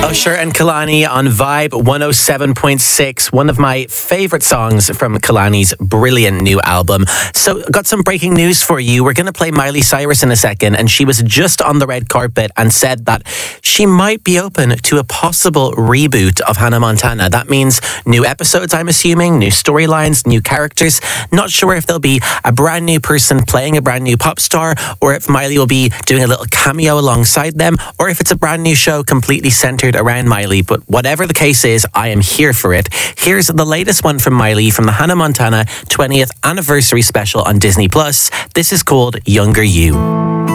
Usher and Kalani on Vibe 107.6, one of my favourite songs from Kalani's brilliant new album. So, got some breaking news for you. We're going to play Miley Cyrus in a second, and she was just on the red carpet and said that she might be open to a possible reboot of Hannah Montana. That means new episodes, I'm assuming, new storylines, new characters. Not sure if there'll be a brand new person playing a brand new pop star, or if Miley will be doing a little cameo alongside them, or if it's a brand new show completely centred around Miley. But whatever the case is, I am here for it. Here's the latest one from Miley from the Hannah Montana 20th anniversary special on Disney+. This is called Younger You.